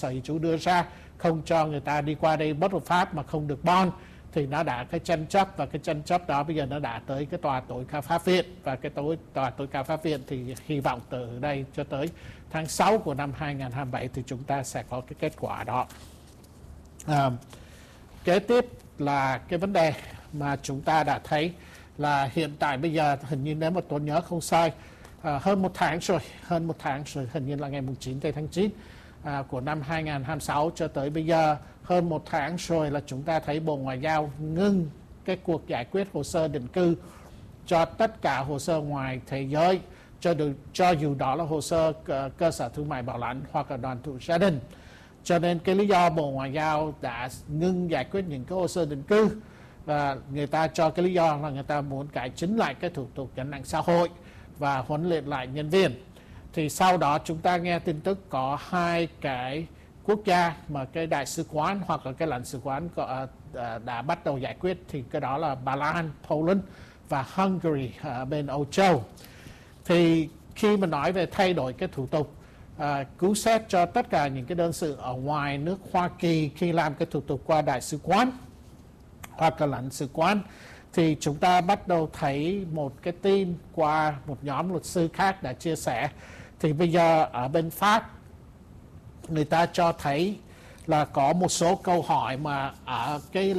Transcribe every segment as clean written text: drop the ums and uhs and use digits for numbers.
Sở Di trú đưa ra không cho người ta đi qua đây bất hợp pháp mà không được bond, thì nó đã cái tranh chấp, và cái tranh chấp đó bây giờ nó đã tới cái tòa tối cao pháp viện, và cái tòa tối cao pháp viện thì hy vọng từ đây cho tới tháng 6 của năm 2027 thì chúng ta sẽ có cái kết quả đó. Kế tiếp là cái vấn đề mà chúng ta đã thấy là hiện tại bây giờ hình như nếu mà tôi nhớ không sai, hơn một tháng rồi, hình như là ngày 9 tháng 9 của năm 2026 cho tới bây giờ, hơn một tháng rồi là chúng ta thấy Bộ Ngoại giao ngưng cái cuộc giải quyết hồ sơ định cư cho tất cả hồ sơ ngoài thế giới, cho dù đó là hồ sơ cơ sở thương mại bảo lãnh hoặc là đoàn tụ gia đình. Cho nên cái lý do Bộ Ngoại giao đã ngưng giải quyết những cái hồ sơ định cư, và người ta cho cái lý do là người ta muốn cải chính lại cái thủ tục gánh nặng xã hội và huấn luyện lại nhân viên. Thì sau đó chúng ta nghe tin tức có hai cái quốc gia mà cái đại sứ quán hoặc là cái lãnh sứ quán đã bắt đầu giải quyết, thì cái đó là Ba Lan, Poland và Hungary ở bên Âu Châu. Thì khi mà nói về thay đổi cái thủ tục cứu xét cho tất cả những cái đơn sự ở ngoài nước Hoa Kỳ khi làm cái thủ tục qua đại sứ quán hoặc là lãnh sứ quán, thì chúng ta bắt đầu thấy một cái tin qua một nhóm luật sư khác đã chia sẻ. Thì bây giờ ở bên Pháp người ta cho thấy là có một số câu hỏi mà ở cái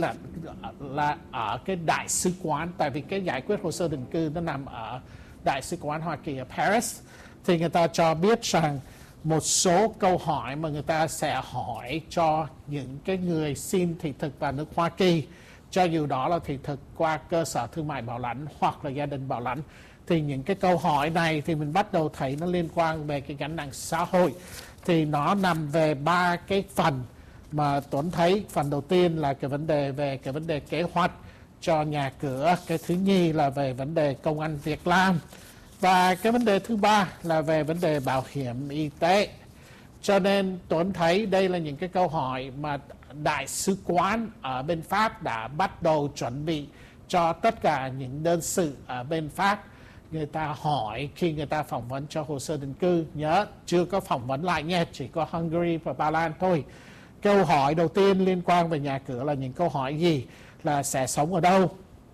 là ở cái đại sứ quán, tại vì cái giải quyết hồ sơ định cư nó nằm ở đại sứ quán Hoa Kỳ ở Paris, thì người ta cho biết rằng một số câu hỏi mà người ta sẽ hỏi cho những cái người xin thị thực vào nước Hoa Kỳ, cho dù đó là thị thực qua cơ sở thương mại bảo lãnh hoặc là gia đình bảo lãnh, thì những cái câu hỏi này thì mình bắt đầu thấy nó liên quan về cái gánh nặng xã hội. Thì nó nằm về ba cái phần mà Tuấn thấy. Phần đầu tiên là cái vấn đề về cái vấn đề kế hoạch cho nhà cửa, cái thứ nhì là về vấn đề công ăn việc làm, và cái vấn đề thứ ba là về vấn đề bảo hiểm y tế. Cho nên Tuấn thấy đây là những cái câu hỏi mà đại sứ quán ở bên Pháp đã bắt đầu chuẩn bị cho tất cả những đơn sự ở bên Pháp. Người ta hỏi khi người ta phỏng vấn cho hồ sơ định cư, nhớ chưa có phỏng vấn lại nhé, chỉ có Hungary và Ba Lan thôi. Câu hỏi đầu tiên liên quan về nhà cửa là những câu hỏi gì? Là sẽ sống ở đâu,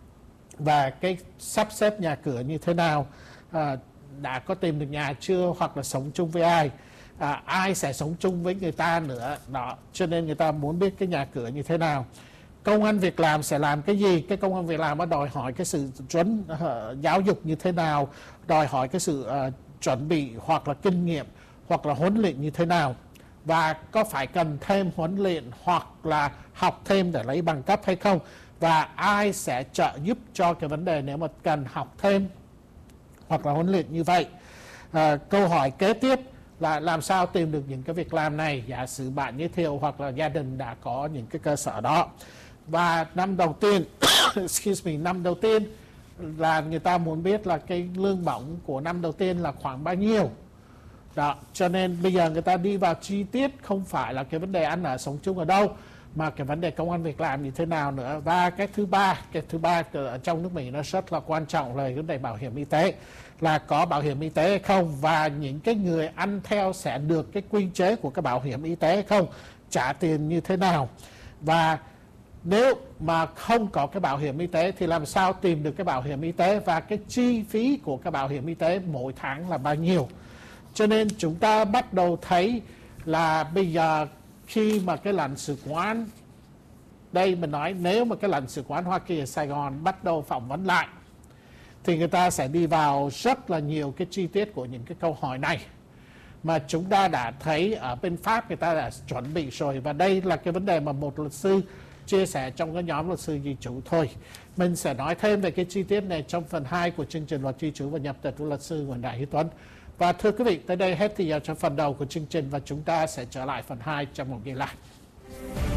và cái sắp xếp nhà cửa như thế nào, đã có tìm được nhà chưa, hoặc là sống chung với ai, ai sẽ sống chung với người ta nữa đó. Cho nên người ta muốn biết cái nhà cửa như thế nào. Công ăn việc làm sẽ làm cái gì? Cái công ăn việc làm nó đòi hỏi cái sự giáo dục như thế nào, đòi hỏi cái sự chuẩn bị hoặc là kinh nghiệm hoặc là huấn luyện như thế nào, và có phải cần thêm huấn luyện hoặc là học thêm để lấy bằng cấp hay không, và ai sẽ trợ giúp cho cái vấn đề nếu mà cần học thêm hoặc là huấn luyện như vậy. Câu hỏi kế tiếp là làm sao tìm được những cái việc làm này, giả sử bạn giới thiệu hoặc là gia đình đã có những cái cơ sở đó. Và năm đầu tiên năm đầu tiên là người ta muốn biết là cái lương bổng của năm đầu tiên là khoảng bao nhiêu đó. Cho nên bây giờ người ta đi vào chi tiết, không phải là cái vấn đề ăn ở sống chung ở đâu, mà cái vấn đề công ăn việc làm như thế nào nữa. Và cái thứ ba ở trong nước Mỹ nó rất là quan trọng là vấn đề bảo hiểm y tế, là có bảo hiểm y tế hay không, và những cái người ăn theo sẽ được cái quy chế của cái bảo hiểm y tế hay không, trả tiền như thế nào. Và nếu mà không có cái bảo hiểm y tế thì làm sao tìm được cái bảo hiểm y tế, và cái chi phí của cái bảo hiểm y tế mỗi tháng là bao nhiêu. Cho nên chúng ta bắt đầu thấy là bây giờ khi mà cái lãnh sự quán, đây mình nói nếu mà cái lãnh sự quán Hoa Kỳ ở Sài Gòn bắt đầu phỏng vấn lại, thì người ta sẽ đi vào rất là nhiều cái chi tiết của những cái câu hỏi này mà chúng ta đã thấy ở bên Pháp người ta đã chuẩn bị rồi. Và đây là cái vấn đề mà một luật sư chia sẻ trong cái nhóm luật sư di trú thôi. Mình sẽ nói thêm về cái chi tiết này trong phần 2 của chương trình luật di trú và nhập tịch của luật sư Nguyễn Đại Hiếu Tuấn. Và thưa quý vị, tới đây hết thời gian cho phần đầu của chương trình, và chúng ta sẽ trở lại phần 2 trong một giây lát.